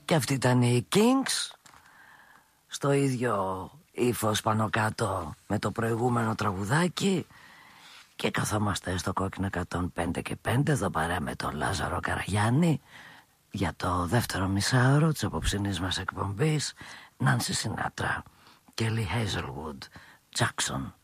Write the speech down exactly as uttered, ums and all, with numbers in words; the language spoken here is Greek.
Και αυτοί ήταν οι Kings, στο ίδιο ύφος πάνω κάτω με το προηγούμενο τραγουδάκι. Και καθόμαστε στο Κόκκινο εκατόν πέντε και πέντε εδώ παρά με τον Λάζαρο Καραγιάννη για το δεύτερο μισάωρο της απόψινής μας εκπομπής. Νάνσι Σινάτρα, Kelly Hazelwood, Jackson.